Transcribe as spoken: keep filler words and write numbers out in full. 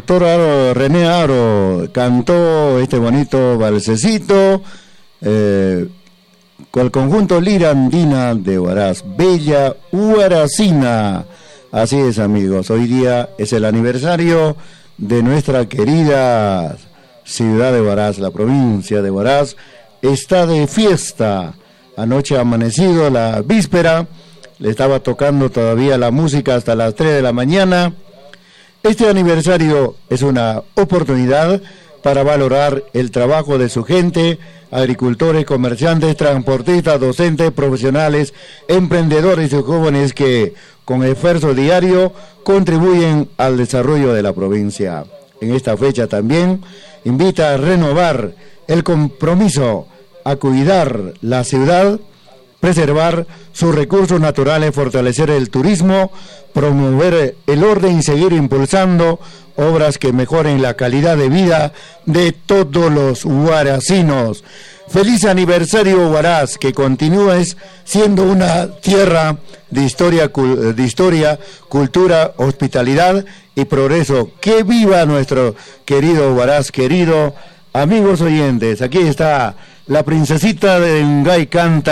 doctor Aro, René Aro cantó este bonito balsecito eh, con el conjunto Lira Andina de Huaraz, Bella Huaracina. Así es, amigos, hoy día es el aniversario de nuestra querida ciudad de Huaraz. La provincia de Huaraz está de fiesta. Anoche ha amanecido la víspera, le estaba tocando todavía la música hasta las tres de la mañana. Este aniversario es una oportunidad para valorar el trabajo de su gente, agricultores, comerciantes, transportistas, docentes, profesionales, emprendedores y jóvenes que con esfuerzo diario contribuyen al desarrollo de la provincia. En esta fecha también invita a renovar el compromiso a cuidar la ciudad, preservar sus recursos naturales, fortalecer el turismo, promover el orden y seguir impulsando obras que mejoren la calidad de vida de todos los huaracinos. Feliz aniversario, Huaraz, que continúes siendo una tierra de historia, de historia, cultura, hospitalidad y progreso. ¡Que viva nuestro querido Huaraz, querido! Amigos oyentes, aquí está la princesita de Ngay Canta.